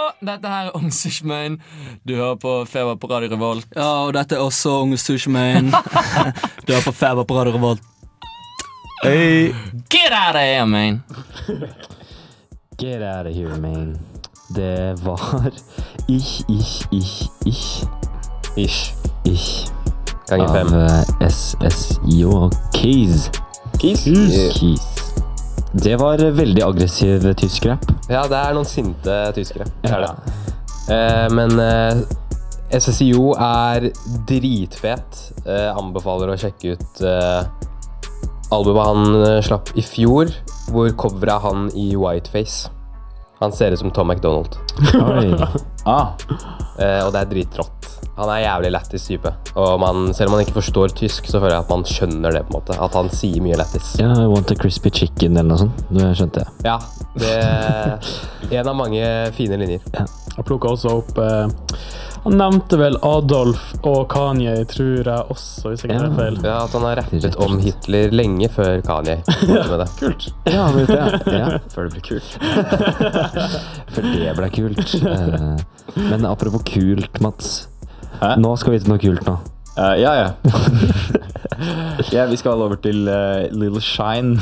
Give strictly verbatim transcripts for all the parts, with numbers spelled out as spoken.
dette her er Ung Sushman. Du hører på Feber på Radio Revolt. Ja, og dette er også Ung Sushman. Du hører på Feber på Radio Revolt. Hey. Get out of here, man. Get out of here, man. Det var Ich, ich, ich, ich. Ish. Ich. Ganger fem. Av uh, S S I O og Keys. Keys? Keys. Keys. Det var veldig aggressiv tysk rap. Ja, det er noen sinte tyskere. Det er Ja. det. Eh, men eh, S S I O er dritfet. Eh, anbefaler å sjekke ut eh, albumet han eh, slapp i fjor, hvor coveret er han i whiteface. Han ser ut som Tom McDonald. Oi. Ah. Eh, og det er dritrått. Han er jævlig lættis type. Og man, selv om man ikke forstår tysk, så føler jeg at man skjønner det på en måte. At han sier mye lættis. Ja, I want a crispy chicken eller noe sånt. Det skjønte jeg. Ja, det er en av mange fine linjer. Ja. Jeg plukket også opp eh, Han nevnte vel Adolf og Kanye, tror jeg også, hvis jeg ikke tar feil. Ja, at han har rappet om Hitler lenge før Kanye. Med det. Kult. Ja, vet det. Ja, før det ble kult. For det ble kult. Eh, Men apropos kult, Mats. Hæ? Nå skal vi til noe kult nå. Uh, ja, ja. Ja, vi skal over til uh, Lil Shine.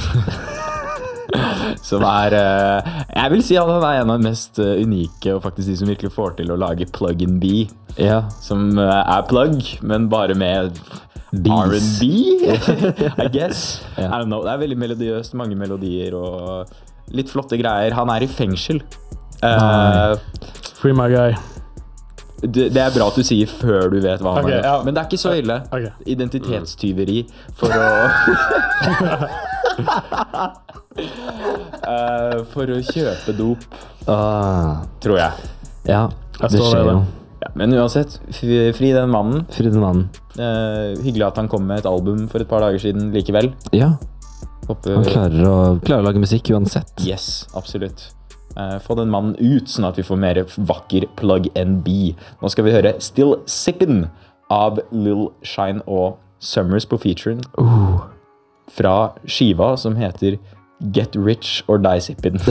Som er uh, jeg vil si at han er en av de mest uh, unike, og faktisk de som virkelig får til å lage plug and be. Ja. Som uh, er plug, men bare med R and B, I guess. Ja. I don't know. Det er veldig melodiøst, mange melodier og litt flotte greier. Han er i fengsel. Uh, Free my guy. det, det er bra at du sier før du vet hva han Ok, har gjort. ja. Men det er ikke så ille. Ok. Identitetstyveri for å uh, For å kjøpe dop, Ah, tror jeg. ja, Jeg det står skjer ved jo. det. Ja, men uansett, fri, fri den mannen. Friden mannen. Uh, hyggelig at han kom med et album for et par dager siden likevel. Ja, Håper, han klarer å, klarer å lage musikk uansett. Yes, absolutt. Uh, få den mannen ut, sånn at vi får mer vakker plug and be. Nå skal vi høre Still Sippin' av Lil Shine og Summers på featuren. Uh. Fra skiva som heter Get Rich or Die Sippin'.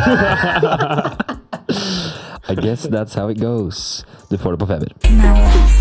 I guess that's how it goes. Du får det på Feber. Now.